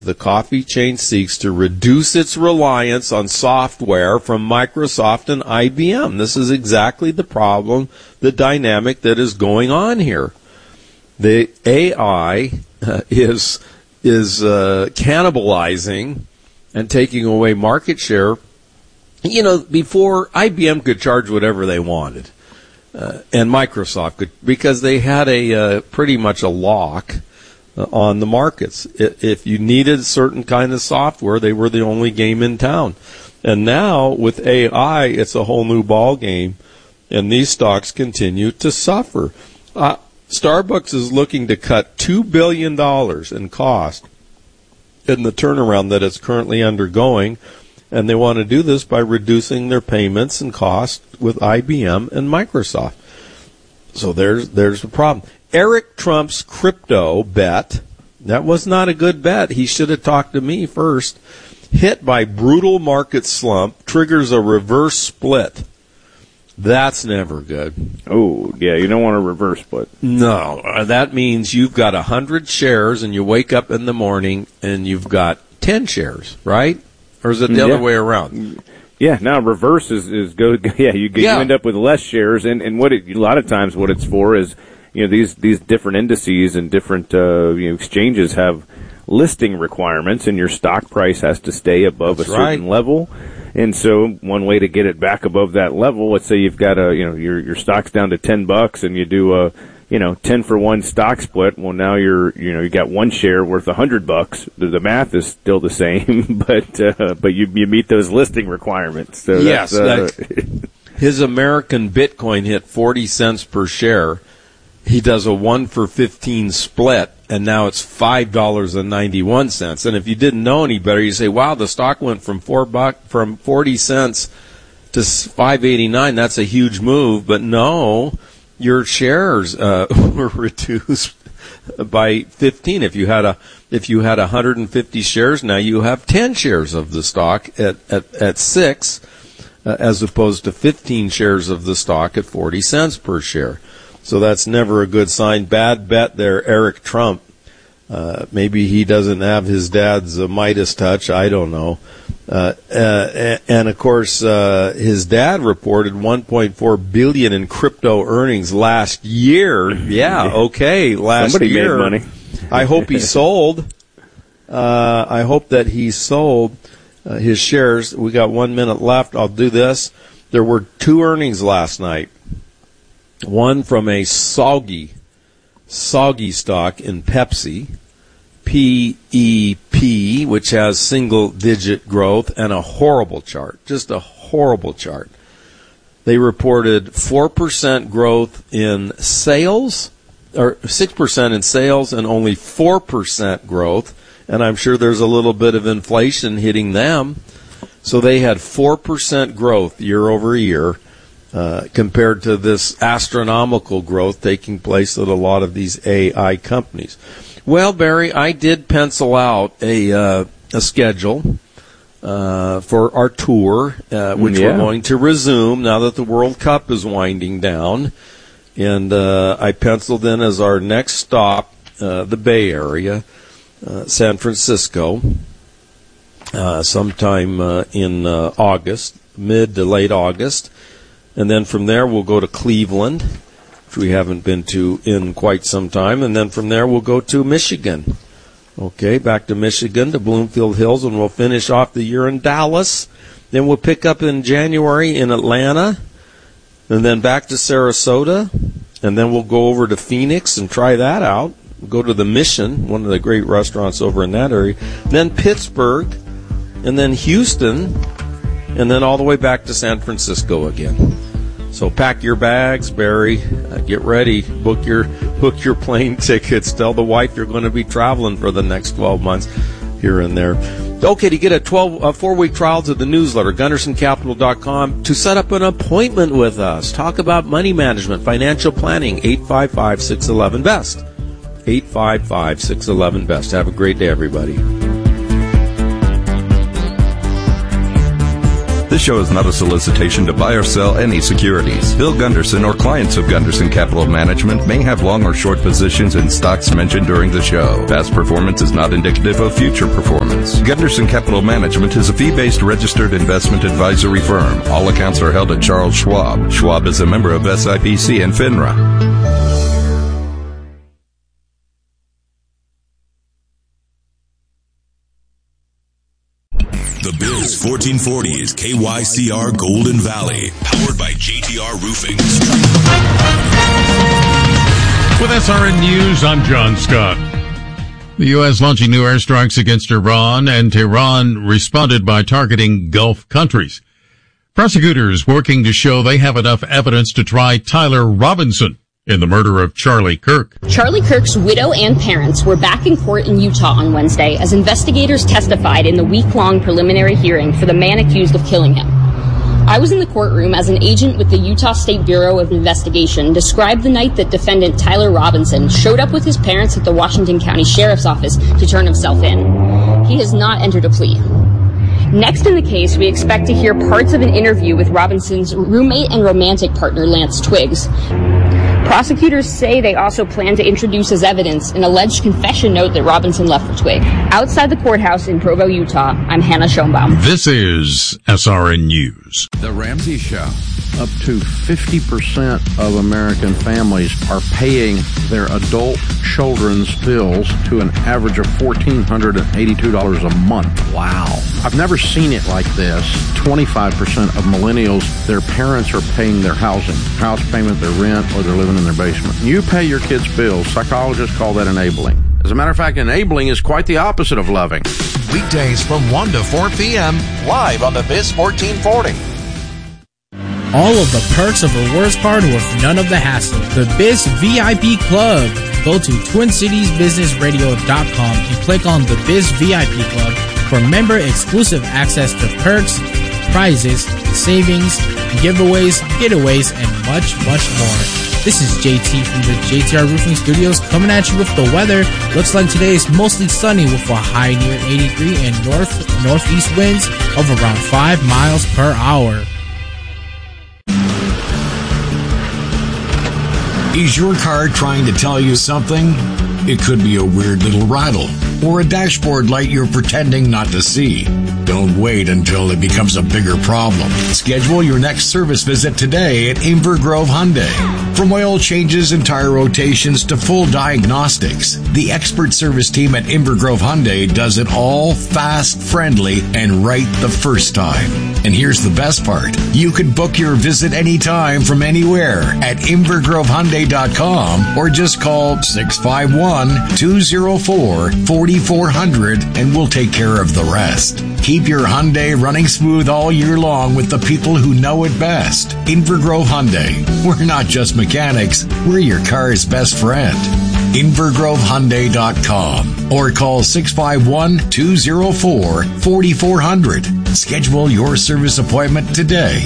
The coffee chain seeks to reduce its reliance on software from Microsoft and IBM. This is exactly the problem, the dynamic that is going on here. The AI is cannibalizing and taking away market share. You know, before IBM could charge whatever they wanted, and Microsoft could, because they had a pretty much a lock on the markets. If you needed a certain kind of software, they were the only game in town. And now with AI, it's a whole new ball game, and these stocks continue to suffer. Starbucks is looking to cut $2 billion in cost in the turnaround that it's currently undergoing, and they want to do this by reducing their payments and costs with IBM and Microsoft. So there's the problem. Eric Trump's crypto bet, that was not a good bet. He should have talked to me first. Hit by brutal market slump, triggers a reverse split. That's never good. Oh, yeah, you don't want a reverse split. No, that means you've got 100 shares and you wake up in the morning and you've got 10 shares, right? Or is it the other way around? Yeah, now reverse is go. Yeah, you end up with less shares, and what a lot of times what it's for is, you know, these different indices and different exchanges have listing requirements, and your stock price has to stay above a certain level. And so one way to get it back above that level, let's say you've got your stock's down to $10 and you do a 10-for-1 stock split. Well, now you got one share worth $100. The math is still the same, but you meet those listing requirements. So yes, his American Bitcoin hit 40 cents per share. He does a 1-for-15 split, and now it's $5.91. And if you didn't know any better, you say, "Wow, the stock went from from 40 cents to $5.89. That's a huge move." But no, your shares were reduced by 15. If you had 150 shares, now you have 10 shares of the stock at 6, as opposed to 15 shares of the stock at 40 cents per share. So that's never a good sign. Bad bet there, Eric Trump. Maybe he doesn't have his dad's Midas touch. I don't know. And of course, his dad reported $1.4 billion in crypto earnings last year. Yeah, okay, last Somebody year. Made money. I hope he sold. I hope that he sold his shares. We got 1 minute left. I'll do this. There were 2 earnings last night. One from a soggy stock in Pepsi, PEP, which has single-digit growth and a horrible chart, just a horrible chart. They reported 4% growth in sales, or 6% in sales, and only 4% growth. And I'm sure there's a little bit of inflation hitting them. So they had 4% growth year over year. Compared to this astronomical growth taking place at a lot of these AI companies. Well, Barry, I did pencil out a schedule for our tour, which we're going to resume now that the World Cup is winding down. And I penciled in as our next stop the Bay Area, San Francisco, sometime in August, mid to late August. And then from there, we'll go to Cleveland, which we haven't been to in quite some time. And then from there, we'll go to Michigan. Okay, back to Michigan, to Bloomfield Hills, and we'll finish off the year in Dallas. Then we'll pick up in January in Atlanta, and then back to Sarasota. And then we'll go over to Phoenix and try that out. We'll go to the Mission, one of the great restaurants over in that area. Then Pittsburgh, and then Houston, and then all the way back to San Francisco again. So pack your bags, Barry. Get ready. Book your plane tickets. Tell the wife you're going to be traveling for the next 12 months here and there. Okay, to get a 4-week trial to the newsletter, GundersonCapital.com, to set up an appointment with us. Talk about money management, financial planning, 855-611-BEST. 855-611-BEST. Have a great day, everybody. This show is not a solicitation to buy or sell any securities. Bill Gunderson or clients of Gunderson Capital Management may have long or short positions in stocks mentioned during the show. Past performance is not indicative of future performance. Gunderson Capital Management is a fee-based registered investment advisory firm. All accounts are held at Charles Schwab. Schwab is a member of SIPC and FINRA. The Biz 1440 is KYCR Golden Valley, powered by JTR Roofing. With SRN News, I'm John Scott. The U.S. launching new airstrikes against Iran, and Tehran responded by targeting Gulf countries. Prosecutors working to show they have enough evidence to try Tyler Robinson in the murder of Charlie Kirk. Charlie Kirk's widow and parents were back in court in Utah on Wednesday as investigators testified in the week-long preliminary hearing for the man accused of killing him. I was in the courtroom as an agent with the Utah State Bureau of Investigation described the night that defendant Tyler Robinson showed up with his parents at the Washington County Sheriff's Office to turn himself in. He has not entered a plea. Next in the case, we expect to hear parts of an interview with Robinson's roommate and romantic partner, Lance Twiggs. Prosecutors say they also plan to introduce as evidence an alleged confession note that Robinson left for Twigg. Outside the courthouse in Provo, Utah, I'm Hannah Schoenbaum. This is SRN News. The Ramsey Show. Up to 50% of American families are paying their adult children's bills to an average of $1,482 a month. Wow. I've never seen it like this. 25% of millennials, their parents are paying their housing, house payment, their rent, or they're living in their basement. You pay your kids' bills. Psychologists call that enabling. As a matter of fact, enabling is quite the opposite of loving. Weekdays from 1 to 4 p.m. live on the Biz 1440. All of the perks of a rewards card with none of the hassle. The Biz VIP Club. Go to TwinCitiesBusinessRadio.com and click on the Biz VIP Club for member-exclusive access to perks, prizes, savings, giveaways, getaways, and much, much more. This is JT from the JTR Roofing Studios coming at you with the weather. Looks like today is mostly sunny with a high near 83 and northeast winds of around 5 miles per hour. Is your car trying to tell you something? It could be a weird little rattle or a dashboard light you're pretending not to see. Don't wait until it becomes a bigger problem. Schedule your next service visit today at Inver Grove Hyundai. From oil changes and tire rotations to full diagnostics, the expert service team at Inver Grove Hyundai does it all fast, friendly, and right the first time. And here's the best part. You can book your visit anytime from anywhere at InvergroveHyundai.com or just call 651-204-4400 and we'll take care of the rest. Keep your Hyundai running smooth all year long with the people who know it best. Inver Grove Hyundai. We're not just mechanics, we're your car's best friend. InvergroveHyundai.com or call 651-204-4400. Schedule your service appointment today.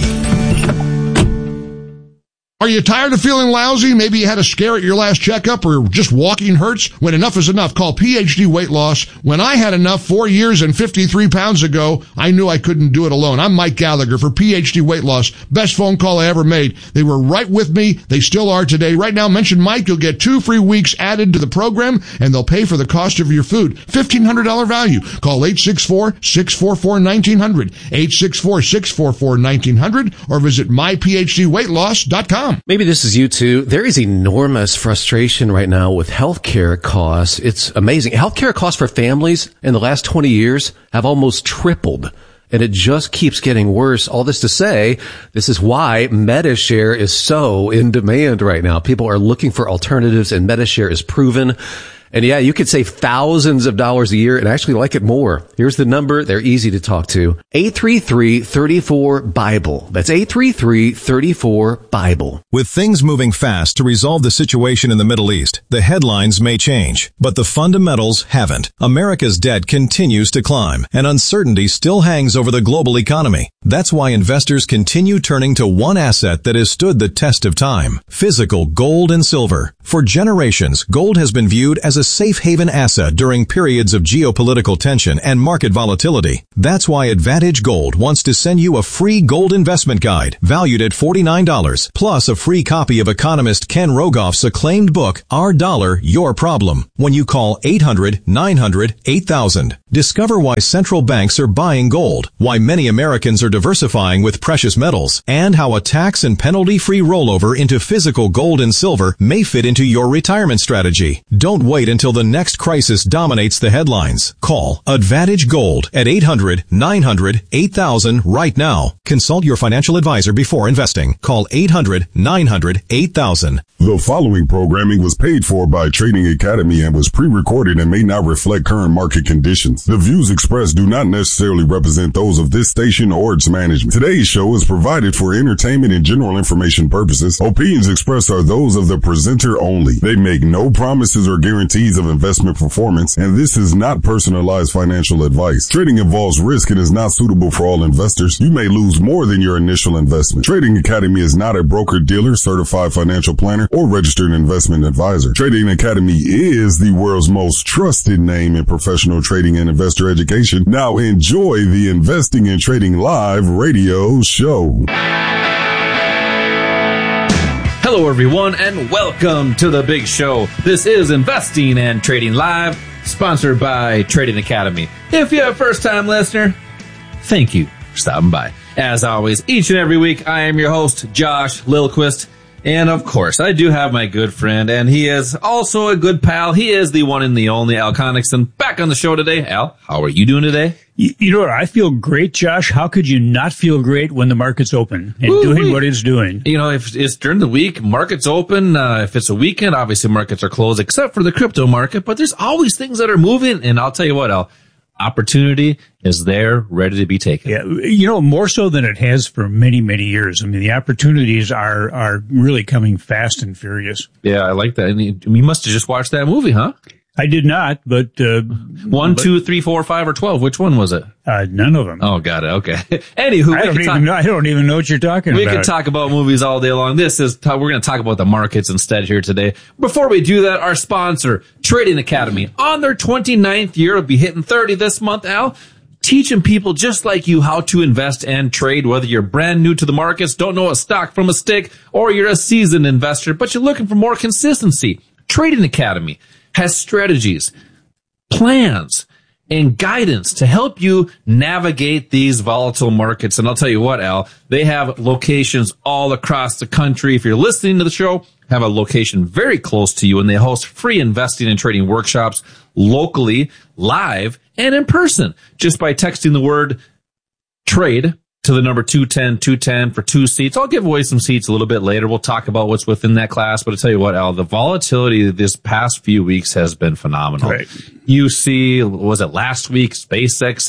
Are you tired of feeling lousy? Maybe you had a scare at your last checkup or just walking hurts? When enough is enough, call PhD Weight Loss. When I had enough 4 years and 53 pounds ago, I knew I couldn't do it alone. I'm Mike Gallagher for PhD Weight Loss. Best phone call I ever made. They were right with me. They still are today. Right now, mention Mike. You'll get 2 free weeks added to the program, and they'll pay for the cost of your food. $1,500 value. Call 864-644-1900, 864-644-1900, or visit myphdweightloss.com. Maybe this is you too. There is enormous frustration right now with healthcare costs. It's amazing. Healthcare costs for families in the last 20 years have almost tripled, and it just keeps getting worse. All this to say, this is why MediShare is so in demand right now. People are looking for alternatives, and MediShare is proven. And yeah, you could save thousands of dollars a year and actually like it more. Here's the number. They're easy to talk to. 833-34-BIBLE. That's 833-34-BIBLE. With things moving fast to resolve the situation in the Middle East, the headlines may change, but the fundamentals haven't. America's debt continues to climb, and uncertainty still hangs over the global economy. That's why investors continue turning to one asset that has stood the test of time: physical gold and silver. For generations, gold has been viewed as a safe haven asset during periods of geopolitical tension and market volatility. That's why Advantage Gold wants to send you a free gold investment guide valued at $49, plus a free copy of economist Ken Rogoff's acclaimed book, Our Dollar, Your Problem, when you call 800-900-8000. Discover why central banks are buying gold, why many Americans are diversifying with precious metals, and how a tax and penalty-free rollover into physical gold and silver may fit into your retirement strategy. Don't wait until the next crisis dominates the headlines. Call Advantage Gold at 800-900-8000 right now. Consult your financial advisor before investing. Call 800-900-8000. The following programming was paid for by Trading Academy and was pre-recorded and may not reflect current market conditions. The views expressed do not necessarily represent those of this station or its management. Today's show is provided for entertainment and general information purposes. Opinions expressed are those of the presenter only. They make no promises or guarantees of investment performance, and this is not personalized financial advice. Trading involves risk and is not suitable for all investors. You may lose more than your initial investment. Trading Academy is not a broker-dealer, certified financial planner, or registered investment advisor. Trading Academy is the world's most trusted name in professional trading and investor education. Now enjoy the Investing and Trading Live radio show. Hello, everyone, and welcome to the big show. This is Investing and Trading Live, sponsored by Trading Academy. If you're a first-time listener, thank you for stopping by. As always, each and every week, I am your host, Josh Lilquist. And, of course, I do have my good friend, and he is also a good pal. He is the one and the only Al Connickson, back on the show today. Al, how are you doing today? You know what? I feel great, Josh. How could you not feel great when the market's open and doing what it's doing? You know, if it's during the week, market's open. If it's a weekend, obviously markets are closed, except for the crypto market. But there's always things that are moving. And I'll tell you what, Al, opportunity is there, ready to be taken. Yeah, you know, more so than it has for many, many years. I mean, the opportunities are really coming fast and furious. Yeah, I like that. And you must have just watched that movie, huh? I did not, but 1, 2, 3, 4, 5, or 12. Which one was it? None of them. Oh, got it. Okay. Anywho, I don't even know what you're talking about. We can talk about movies all day long. We're going to talk about the markets instead here today. Before we do that, our sponsor, Trading Academy, on their 29th year, will be hitting 30 this month, Al. Teaching people just like you how to invest and trade, whether you're brand new to the markets, don't know a stock from a stick, or you're a seasoned investor, but you're looking for more consistency. Trading Academy has strategies, plans, and guidance to help you navigate these volatile markets. And I'll tell you what, Al, they have locations all across the country. If you're listening to the show, have a location very close to you, and they host free investing and trading workshops locally, live, and in person, just by texting the word trade to the number 210 for 2 seats. I'll give away some seats a little bit later. We'll talk about what's within that class. But I'll tell you what, Al, the volatility this past few weeks has been phenomenal. Right. You see, was it last week, SpaceX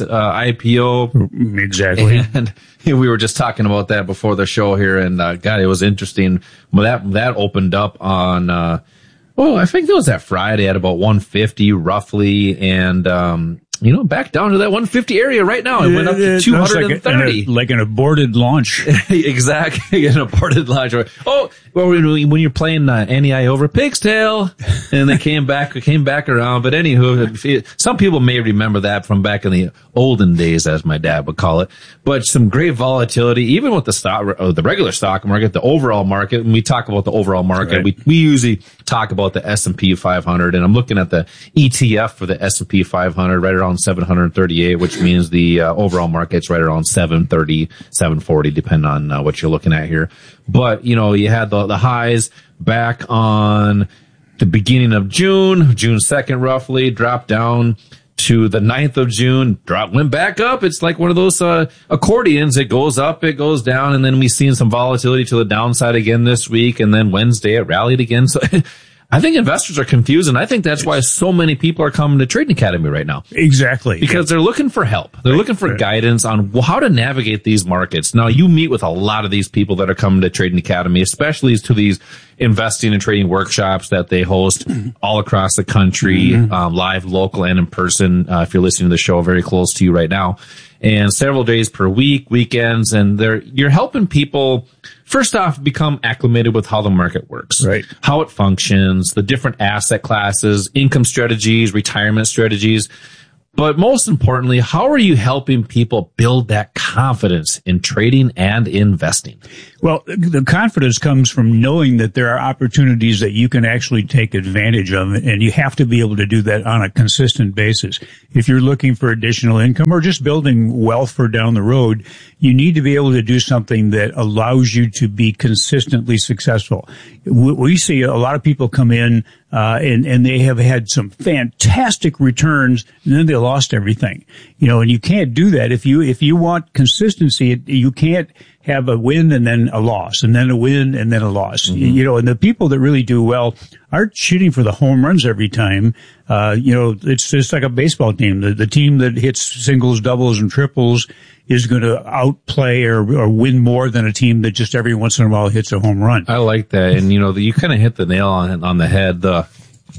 IPO? Exactly. And we were just talking about that before the show here. And God, it was interesting. Well, that opened up on, I think it was that Friday at about 150 roughly. And, back down to that 150 area right now. It went up to 230. Like an aborted launch. Exactly, an aborted launch. Oh, well, when you're playing NEI over Pig's Tail, and they came back around. But anywho, some people may remember that from back in the olden days, as my dad would call it. But some great volatility, even with the regular stock market, the overall market. When we talk about the overall market, right, we usually talk about the S&P 500, and I'm looking at the ETF for the S&P 500 right around 738, which means the overall market's right around 730, 740, depending on what you're looking at here. But, you had the highs back on the beginning of June 2nd roughly, dropped down to the 9th of June, went back up. It's like one of those accordions. It goes up, it goes down, and then we've seen some volatility to the downside again this week, and then Wednesday it rallied again. So I think investors are confused, and I think that's why so many people are coming to Trading Academy right now. Exactly. Because they're looking for help. They're looking for guidance on how to navigate these markets. Now, you meet with a lot of these people that are coming to Trading Academy, especially to these investing and trading workshops that they host all across the country, live, local, and in person. If you're listening to the show, very close to you right now. and several days per week, weekends, and you're helping people first off become acclimated with how the market works, right? How it functions, the different asset classes, income strategies, retirement strategies. But most importantly, how are you helping people build that confidence in trading and investing? Well, the confidence comes from knowing that there are opportunities that you can actually take advantage of, and you have to be able to do that on a consistent basis. If you're looking for additional income or just building wealth for down the road, you need to be able to do something that allows you to be consistently successful. We see a lot of people come in and they have had some fantastic returns, and then they lost everything. And you can't do that. If you want consistency, you can't have a win and then a loss, and then a win and then a loss. Mm-hmm. And the people that really do well aren't shooting for the home runs every time. It's just like a baseball team. The team that hits singles, doubles, and triples is going to outplay or win more than a team that just every once in a while hits a home run. I like that. And, you kind of hit the nail on the head. The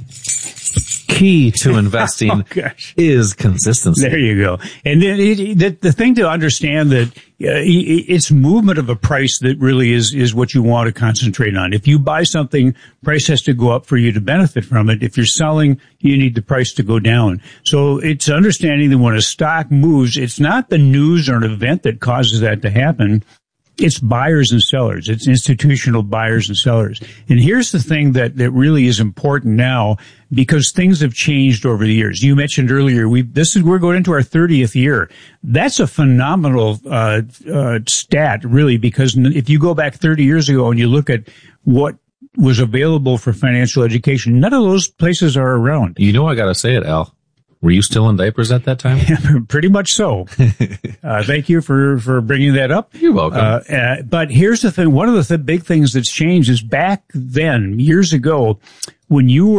key to investing is consistency. There you go. And then the thing to understand that it's movement of a price that really is what you want to concentrate on. If you buy something, price has to go up for you to benefit from it. If you're selling, you need the price to go down. So it's understanding that when a stock moves, it's not the news or an event that causes that to happen. It's buyers and sellers. It's institutional buyers and sellers. And here's the thing that really is important now, because things have changed over the years. You mentioned earlier, we're going into our 30th year. That's a phenomenal stat, really, because if you go back 30 years ago and you look at what was available for financial education, none of those places are around. I got to say it, Al. Were you still in diapers at that time? Yeah, pretty much so. Thank you for bringing that up. You're welcome. But here's the thing. One of the big things that's changed is back then, years ago, when you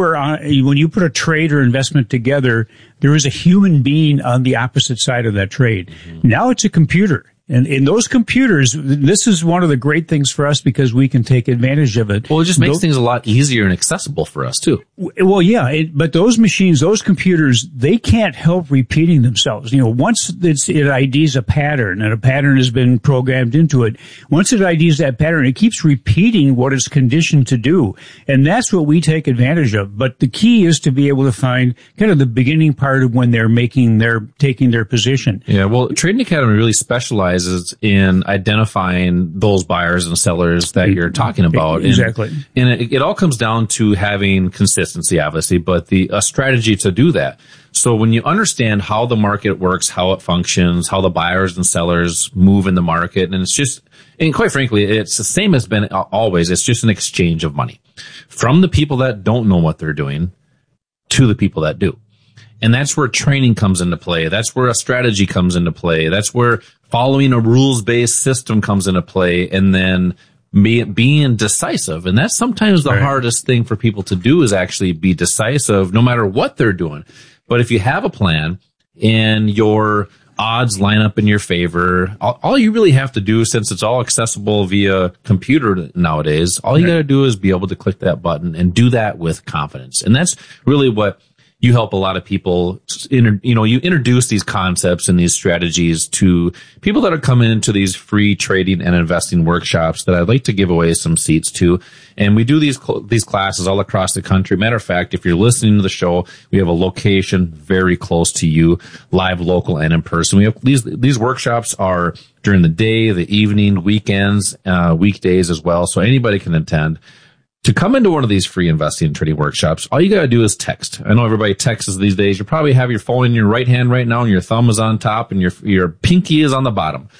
put a trade or investment together, there was a human being on the opposite side of that trade. Mm-hmm. Now it's a computer. And in those computers, this is one of the great things for us because we can take advantage of it. Well, it just makes things a lot easier and accessible for us, too. Well, yeah, but those machines, those computers, they can't help repeating themselves. Once it IDs a pattern and a pattern has been programmed into it, once it IDs that pattern, it keeps repeating what it's conditioned to do. And that's what we take advantage of. But the key is to be able to find kind of the beginning part of when they're taking their position. Yeah, well, Trading Academy really specializes in identifying those buyers and sellers that you're talking about. Exactly. And it all comes down to having consistency, obviously, but a strategy to do that. So when you understand how the market works, how it functions, how the buyers and sellers move in the market, and quite frankly, it's the same as been always. It's just an exchange of money from the people that don't know what they're doing to the people that do. And that's where training comes into play. That's where a strategy comes into play. That's where following a rules-based system comes into play, and then being decisive. And that's sometimes the hardest thing for people to do, is actually be decisive no matter what they're doing. But if you have a plan and your odds line up in your favor, all you really have to do, since it's all accessible via computer nowadays, all you got to do is be able to click that button and do that with confidence. And that's really what you help a lot of people. You introduce these concepts and these strategies to people that are coming into these free trading and investing workshops that I'd like to give away some seats to. And we do these classes all across the country. Matter of fact, if you're listening to the show, we have a location very close to you, live, local, and in person. We have these workshops are during the day, the evening, weekends, weekdays as well. So anybody can attend. To come into one of these free investing and trading workshops, all you got to do is text. I know everybody texts these days. You probably have your phone in your right hand right now, and your thumb is on top, and your pinky is on the bottom.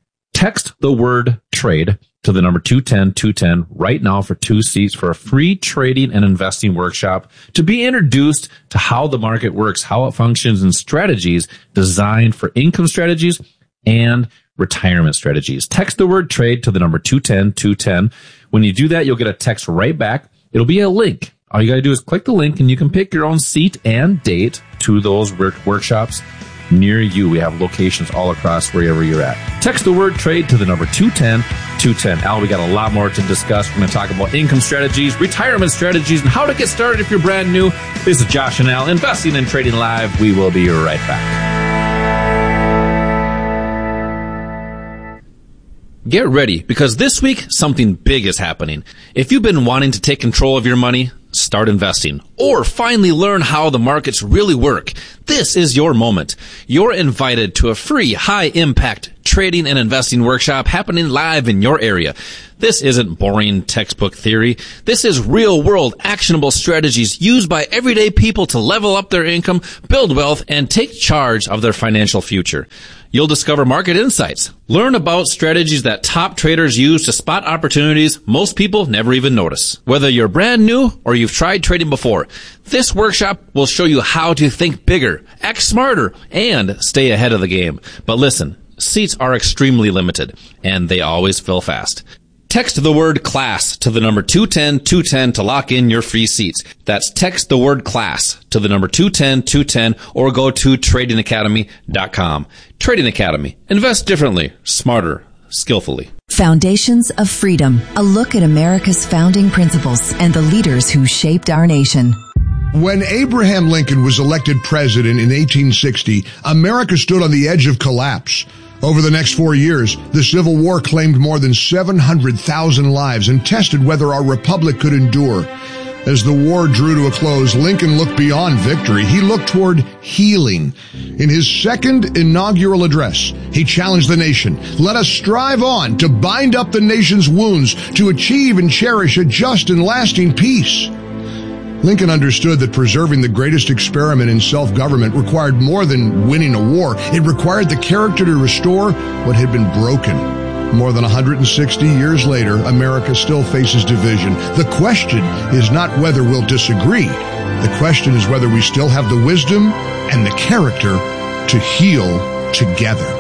Text the word trade to the number 210-210 right now for 2 seats for a free trading and investing workshop to be introduced to how the market works, how it functions, and strategies designed for income strategies and retirement strategies. Text the word trade to the number 210-210. When you do that, you'll get a text right back. It'll be a link. All you got to do is click the link, and you can pick your own seat and date to those workshops near you. We have locations all across wherever you're at. Text the word trade to the number 210-210. Al, we got a lot more to discuss. We're going to talk about income strategies, retirement strategies, and how to get started if you're brand new. This is Josh and Al, Investing and Trading Live. We will be right back. Get ready, because this week, something big is happening. If you've been wanting to take control of your money, start investing, or finally learn how the markets really work, this is your moment. You're invited to a free, high-impact trading and investing workshop happening live in your area. This isn't boring textbook theory. This is real-world, actionable strategies used by everyday people to level up their income, build wealth, and take charge of their financial future. You'll discover market insights, learn about strategies that top traders use to spot opportunities most people never even notice. Whether you're brand new or you've tried trading before, this workshop will show you how to think bigger, act smarter, and stay ahead of the game. But listen, seats are extremely limited, and they always fill fast. Text the word CLASS to the number 210-210 to lock in your free seats. That's text the word CLASS to the number 210-210 or go to tradingacademy.com. Trading Academy. Invest differently, smarter, skillfully. Foundations of Freedom. A look at America's founding principles and the leaders who shaped our nation. When Abraham Lincoln was elected president in 1860, America stood on the edge of collapse. Over the next 4 years, the Civil War claimed more than 700,000 lives and tested whether our republic could endure. As the war drew to a close, Lincoln looked beyond victory. He looked toward healing. In his second inaugural address, he challenged the nation. Let us strive on to bind up the nation's wounds, to achieve and cherish a just and lasting peace. Lincoln understood that preserving the greatest experiment in self-government required more than winning a war. It required the character to restore what had been broken. More than 160 years later, America still faces division. The question is not whether we'll disagree. The question is whether we still have the wisdom and the character to heal together.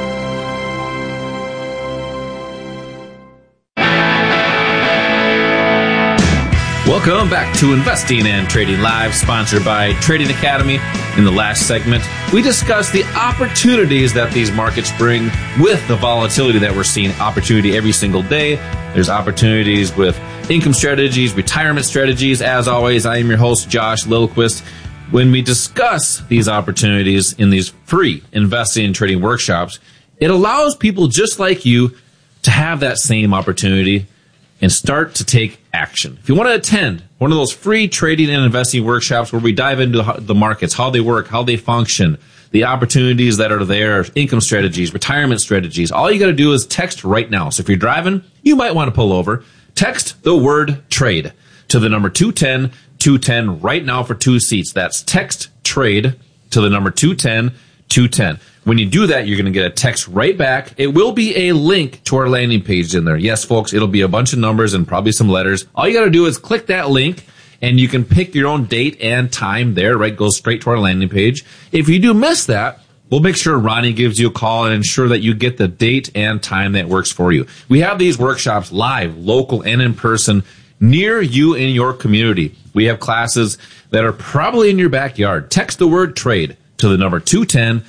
Welcome back to Investing and Trading Live, sponsored by Trading Academy. In the last segment, we discussed the opportunities that these markets bring with the volatility that we're seeing. Opportunity every single day. There's opportunities with income strategies, retirement strategies. As always, I am your host, Josh Lilquist. When we discuss these opportunities in these free investing and trading workshops, it allows people just like you to have that same opportunity and start to take action. If you want to attend one of those free trading and investing workshops where we dive into the markets, how they work, how they function, the opportunities that are there, income strategies, retirement strategies, all you got to do is text right now. So if you're driving, you might want to pull over. Text the word trade to the number 210-210 right now for 2 seats. That's text trade to the number 210-210. When you do that, you're going to get a text right back. It will be a link to our landing page in there. Yes, folks, it'll be a bunch of numbers and probably some letters. All you got to do is click that link, and you can pick your own date and time there, right? Goes straight to our landing page. If you do miss that, we'll make sure Ronnie gives you a call and ensure that you get the date and time that works for you. We have these workshops live, local, and in person near you in your community. We have classes that are probably in your backyard. Text the word trade to the number 210-210.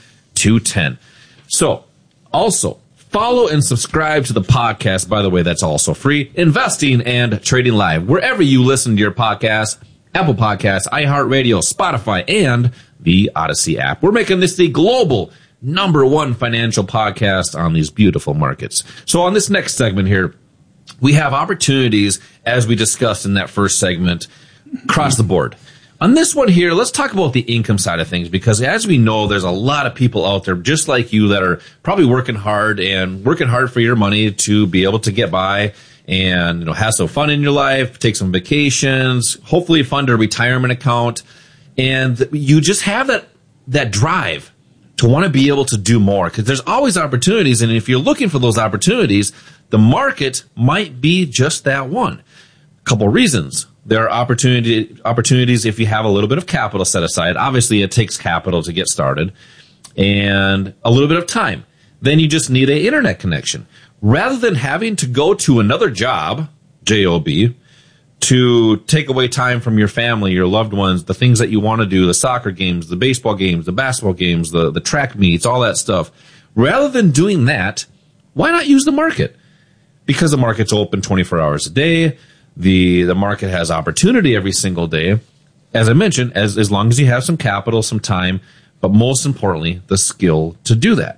So, also, follow and subscribe to the podcast. By the way, that's also free. Investing and Trading Live. Wherever you listen to your podcast, Apple Podcasts, iHeartRadio, Spotify, and the Odyssey app. We're making this the global #1 financial podcast on these beautiful markets. So on this next segment here, we have opportunities, as we discussed in that first segment, across the board. On this one here, let's talk about the income side of things, because as we know, there's a lot of people out there just like you that are probably working hard for your money to be able to get by and, you know, have some fun in your life, take some vacations, hopefully fund a retirement account. And you just have that drive to want to be able to do more, because there's always opportunities. And if you're looking for those opportunities, the market might be just that one. A couple reasons. There are opportunities if you have a little bit of capital set aside. Obviously, it takes capital to get started and a little bit of time. Then you just need an internet connection. Rather than having to go to another job, J-O-B, to take away time from your family, your loved ones, the things that you want to do, the soccer games, the baseball games, the basketball games, the track meets, all that stuff. Rather than doing that, why not use the market? Because the market's open 24 hours a day. The market has opportunity every single day. As I mentioned, as long as you have some capital, some time, but most importantly, the skill to do that.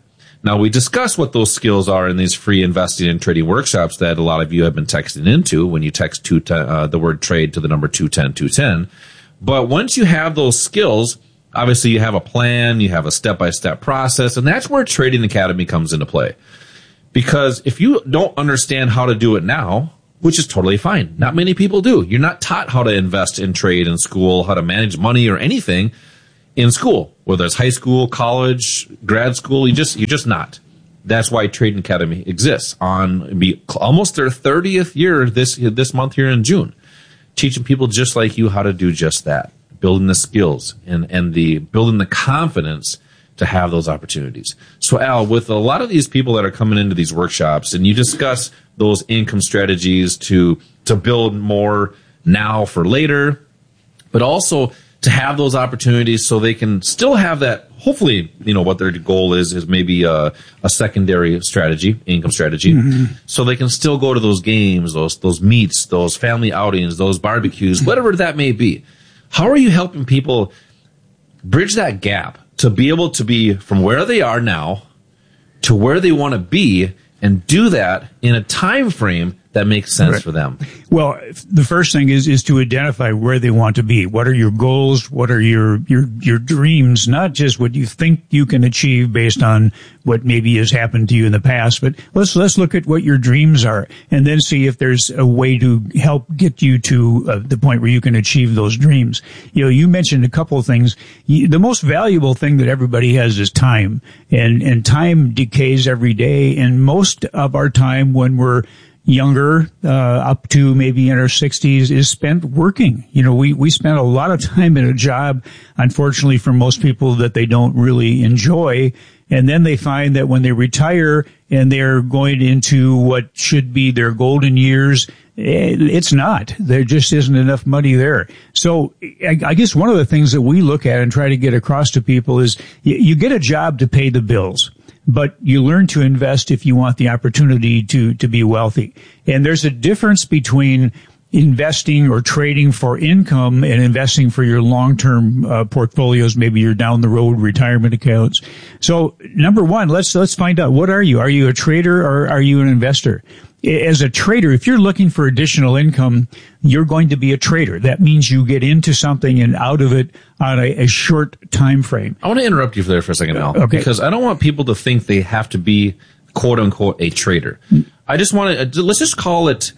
Now, we discuss what those skills are in these free investing and trading workshops that a lot of you have been texting into when you text the word trade to the number 210-210. But once you have those skills, obviously you have a plan, you have a step-by-step process, and that's where Trading Academy comes into play. Because if you don't understand how to do it now, which is totally fine, not many people do. You're not taught how to invest in trade in school, how to manage money or anything in school, whether it's high school, college, grad school, you're just not. That's why Trading Academy exists on almost their 30th year this month here in June, teaching people just like you how to do just that, building the skills and building the confidence to have those opportunities. So Al, with a lot of these people that are coming into these workshops, and you discuss those income strategies to build more now for later, but also to have those opportunities so they can still have that, hopefully, what their goal is maybe a secondary strategy, income strategy, so they can still go to those games, those meets, those family outings, those barbecues, whatever that may be. How are you helping people bridge that gap to be able to be from where they are now to where they want to be and do that in a time frame that makes sense for them? Well, the first thing is to identify where they want to be. What are your goals? What are your dreams? Not just what you think you can achieve based on what maybe has happened to you in the past, but let's look at what your dreams are and then see if there's a way to help get you to the point where you can achieve those dreams. You mentioned a couple of things. The most valuable thing that everybody has is time, and time decays every day, and most of our time when we're younger, up to maybe in our 60s, is spent working. We spend a lot of time in a job, unfortunately for most people, that they don't really enjoy. And then they find that when they retire and they're going into what should be their golden years, it's not. There just isn't enough money there. So I guess one of the things that we look at and try to get across to people is you get a job to pay the bills, but you learn to invest if you want the opportunity to be wealthy. And there's a difference between investing or trading for income and investing for your long-term portfolios, maybe your down-the-road retirement accounts. So, number one, let's find out, what are you? Are you a trader or are you an investor? As a trader, if you're looking for additional income, you're going to be a trader. That means you get into something and out of it on a short time frame. I want to interrupt you there for a second, Al, because I don't want people to think they have to be, quote-unquote, a trader. I just want to, let's just call it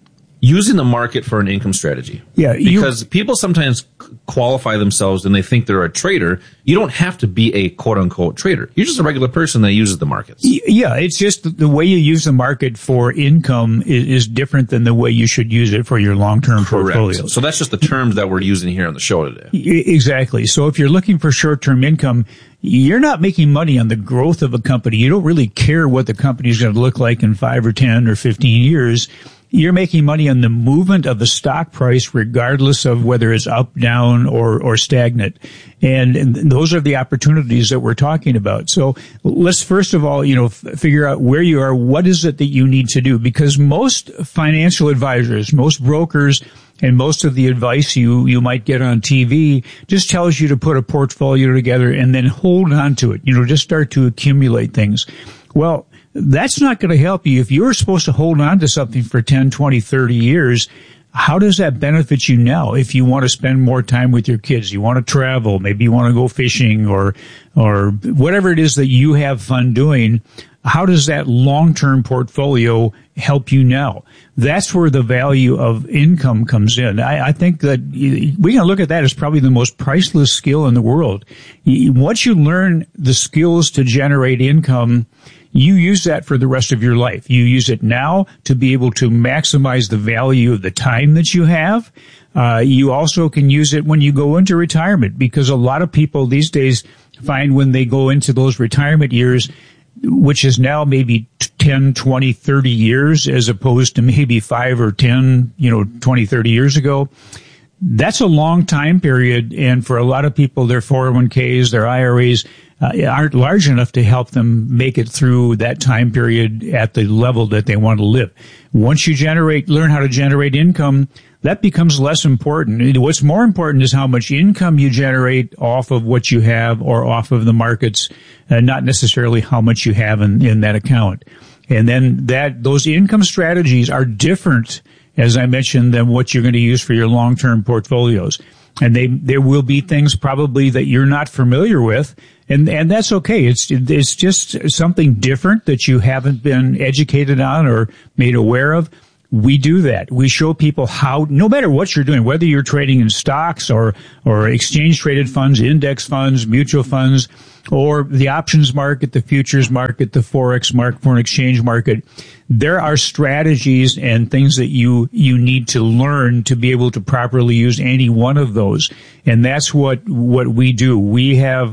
using the market for an income strategy. Yeah. Because people sometimes qualify themselves and they think they're a trader. You don't have to be a quote-unquote trader. You're just a regular person that uses the markets. Yeah, it's just the way you use the market for income is different than the way you should use it for your long-term portfolio. So that's just the terms that we're using here on the show today. Exactly. So if you're looking for short-term income, you're not making money on the growth of a company. You don't really care what the company is going to look like in 5 or 10 or 15 years. You're making money on the movement of the stock price, regardless of whether it's up, down, or stagnant. And those are the opportunities that we're talking about. So let's first of all, figure out where you are. What is it that you need to do? Because most financial advisors, most brokers, and most of the advice you might get on TV just tells you to put a portfolio together and then hold on to it. Just start to accumulate things. Well, that's not going to help you. If you're supposed to hold on to something for 10, 20, 30 years, how does that benefit you now? If you want to spend more time with your kids, you want to travel, maybe you want to go fishing or whatever it is that you have fun doing, how does that long-term portfolio help you now? That's where the value of income comes in. I think that we can look at that as probably the most priceless skill in the world. Once you learn the skills to generate income, you use that for the rest of your life. You use it now to be able to maximize the value of the time that you have. You also can use it when you go into retirement, because a lot of people these days find when they go into those retirement years, which is now maybe 10, 20, 30 years as opposed to maybe 5 or 10, 20, 30 years ago. That's a long time period. And for a lot of people, their 401ks, their IRAs, aren't large enough to help them make it through that time period at the level that they want to live. Once you learn how to generate income, that becomes less important. What's more important is how much income you generate off of what you have or off of the markets, not necessarily how much you have in that account. And then those income strategies are different, as I mentioned, than what you're going to use for your long-term portfolios. And there will be things probably that you're not familiar with, and that's okay. It's just something different that you haven't been educated on or made aware of. We do that. We show people how, no matter what you're doing, whether you're trading in stocks or exchange traded funds, index funds, mutual funds, or the options market, the futures market, the forex market, foreign exchange market, there are strategies and things that you need to learn to be able to properly use any one of those. And that's what we do. We have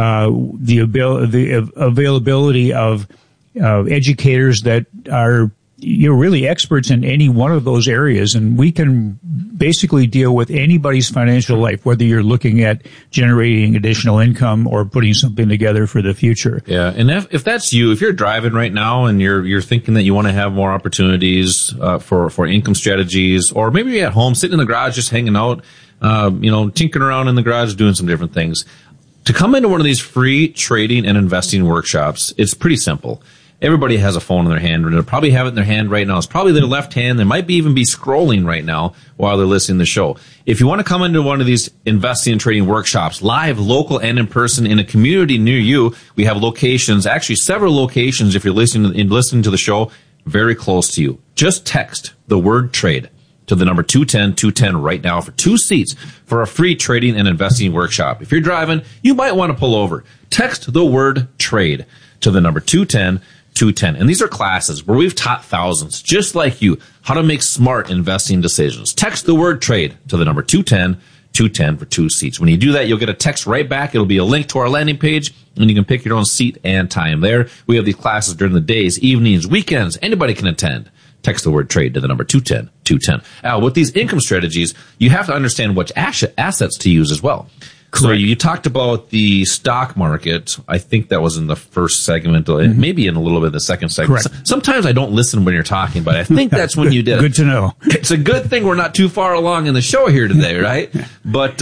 the availability of educators that are really experts in any one of those areas, and we can basically deal with anybody's financial life, whether you're looking at generating additional income or putting something together for the future. Yeah, and if that's you, if you're driving right now and you're thinking that you want to have more opportunities for income strategies, or maybe you're at home sitting in the garage just hanging out, tinkering around in the garage doing some different things, to come into one of these free trading and investing workshops, it's pretty simple. Everybody has a phone in their hand, and they'll probably have it in their hand right now. It's probably their left hand. They might even be scrolling right now while they're listening to the show. If you want to come into one of these investing and trading workshops, live, local, and in person in a community near you, we have locations, actually several locations if you're listening to the show, very close to you. Just text the word trade to the number 210-210 right now for 2 seats for a free trading and investing workshop. If you're driving, you might want to pull over. Text the word trade to the number 210-210. And these are classes where we've taught thousands, just like you, how to make smart investing decisions. Text the word trade to the number 210-210 for 2 seats. When you do that, you'll get a text right back. It'll be a link to our landing page, and you can pick your own seat and time there. We have these classes during the days, evenings, weekends. Anybody can attend. Text the word trade to the number 210-210. With these income strategies, you have to understand which assets to use as well. So you talked about the stock market. I think that was in the first segment, maybe in a little bit of the second segment. Correct. Sometimes I don't listen when you're talking, but I think that's when you did it. Good to know. It's a good thing we're not too far along in the show here today, right? But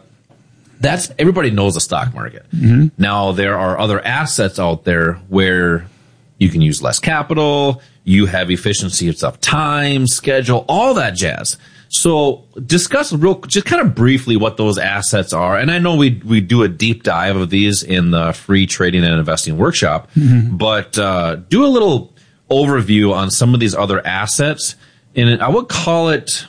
that's everybody knows the stock market. Mm-hmm. Now, there are other assets out there where you can use less capital, you have efficiency of time, schedule, all that jazz. So discuss just kind of briefly what those assets are. And I know we do a deep dive of these in the free trading and investing workshop, but do a little overview on some of these other assets. And I would call it,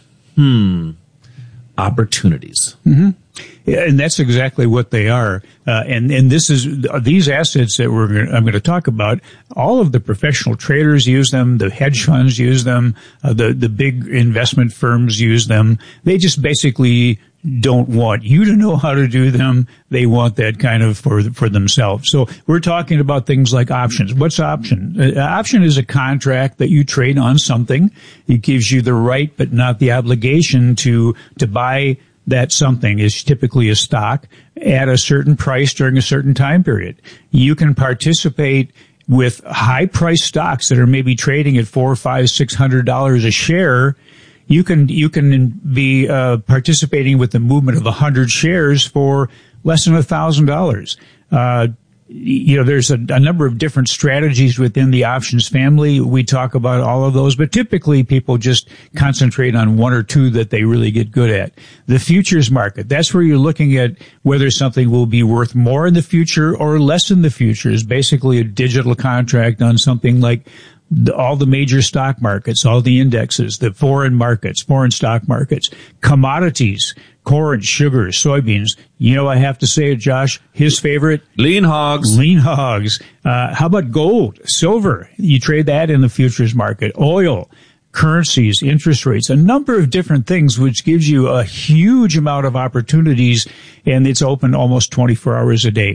opportunities. Mm-hmm. Yeah, and that's exactly what they are. And this is these assets that I'm going to talk about. All of the professional traders use them. The hedge funds use them. The big investment firms use them. They just basically don't want you to know how to do them. They want that kind of for themselves. So we're talking about things like options. What's option? Option is a contract that you trade on something. It gives you the right, but not the obligation to buy that something, is typically a stock, at a certain price during a certain time period. You can participate with high-priced stocks that are maybe trading at $400, $500, $600 a share. You can be participating with the movement of 100 shares for less than $1,000. There's a number of different strategies within the options family. We talk about all of those, but typically people just concentrate on one or two that they really get good at. The futures market, that's where you're looking at whether something will be worth more in the future or less in the future. Is basically a digital contract on something like all the major stock markets, all the indexes, the foreign markets, foreign stock markets, commodities, corn, sugar, soybeans. I have to say it, Josh, his favorite? Lean hogs. Lean hogs. How about gold, silver? You trade that in the futures market. Oil, currencies, interest rates, a number of different things, which gives you a huge amount of opportunities, and it's open almost 24 hours a day.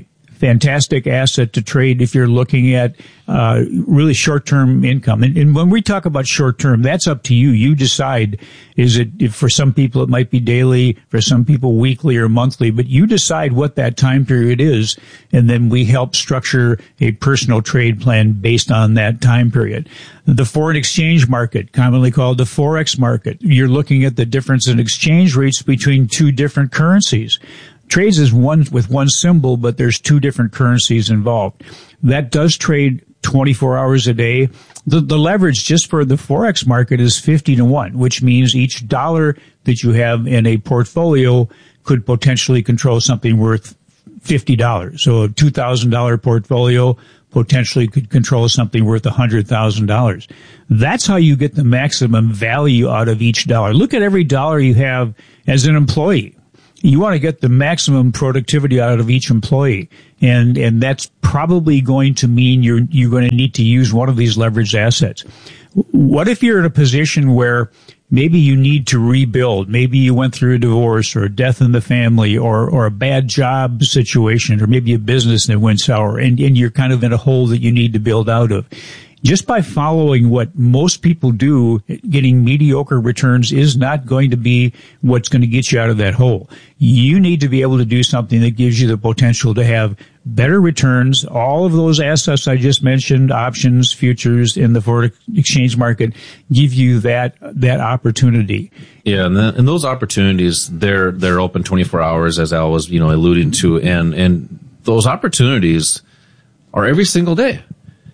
fantastic asset to trade if you're looking at really short-term income. And when we talk about short-term, that's up to you. You decide, for some people it might be daily, for some people weekly or monthly, but you decide what that time period is, and then we help structure a personal trade plan based on that time period. The foreign exchange market, commonly called the Forex market, you're looking at the difference in exchange rates between two different currencies. Trades is one with one symbol, but there's two different currencies involved. That does trade 24 hours a day. The leverage just for the Forex market is 50-1, which means each dollar that you have in a portfolio could potentially control something worth $50. So a $2,000 portfolio potentially could control something worth $100,000. That's how you get the maximum value out of each dollar. Look at every dollar you have as an employee. You want to get the maximum productivity out of each employee. And that's probably going to mean you're going to need to use one of these leveraged assets. What if you're in a position where maybe you need to rebuild? Maybe you went through a divorce or a death in the family or a bad job situation, or maybe a business that went sour, and you're kind of in a hole that you need to build out of. Just by following what most people do, getting mediocre returns is not going to be what's going to get you out of that hole. You need to be able to do something that gives you the potential to have better returns. All of those assets I just mentioned, options, futures in the foreign exchange market, give you that opportunity. Yeah, and those opportunities, they're open 24 hours, as Al was, alluding to, and those opportunities are every single day.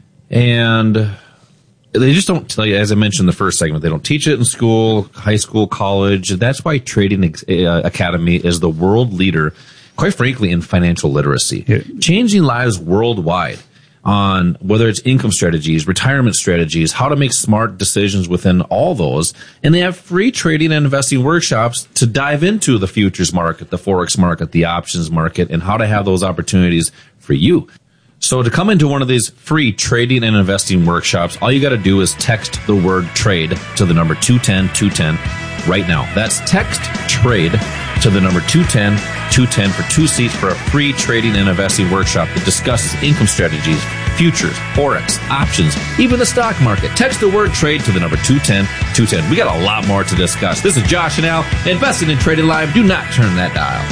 And they just don't tell you, as I mentioned in the first segment, they don't teach it in school, high school, college. That's why Trading Academy is the world leader, quite frankly, in financial literacy. Yeah. Changing lives worldwide on whether it's income strategies, retirement strategies, how to make smart decisions within all those. And they have free trading and investing workshops to dive into the futures market, the Forex market, the options market, and how to have those opportunities for you. So to come into one of these free trading and investing workshops, all you got to do is text the word trade to the number 210-210 right now. That's text trade to the number 210-210 for 2 seats for a free trading and investing workshop that discusses income strategies, futures, Forex, options, even the stock market. Text the word trade to the number 210-210. We got a lot more to discuss. This is Josh and Al, investing in Trading Live. Do not turn that dial.